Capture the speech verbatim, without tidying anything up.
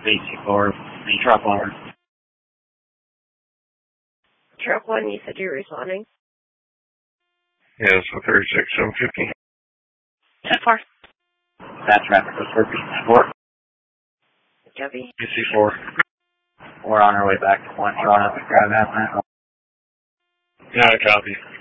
B C four, the truck one. Truck one, you said you were responding? Yeah, so thirty-six, seven fifty. ten four. That's traffic was for B C four. Copy. B C four. We're on our way back to one, trying to grab that. Yeah, copy.